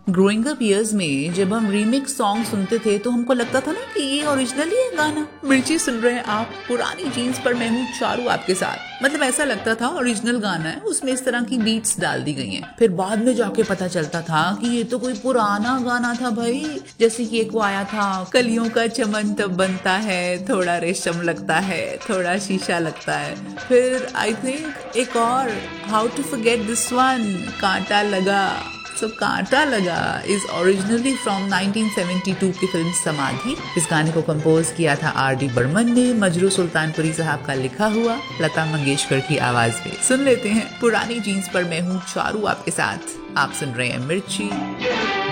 Growing up years में जब हम रीमिक्स सॉन्ग सुनते थे तो हमको लगता था ना कि ये ओरिजिनल ही है गाना। मिर्ची सुन रहे हैं आप, पुरानी जीन्स पर मैं हूँ चारू आपके साथ। मतलब ऐसा लगता था ओरिजिनल गाना है, उसमें इस तरह की बीट्स डाल दी गई हैं। फिर बाद में जाके पता चलता था कि ये तो कोई पुराना गाना था भाई। जैसे कि एक वो आया था, कलियों का चमन तब बनता है, थोड़ा रेशम लगता है, थोड़ा शीशा लगता है। फिर आई थिंक एक और, how to forget this one, कांटा लगा। So, कांटा लगा इज ओरिजिनली फ्रॉम 1972 की फिल्म समाधि। इस गाने को कंपोज किया था R.D. बर्मन ने, मजरू सुल्तानपुरी साहब का लिखा हुआ, लता मंगेशकर की आवाज में। सुन लेते हैं पुरानी जीन्स पर मैं हूँ चारू आपके साथ। आप सुन रहे हैं मिर्ची।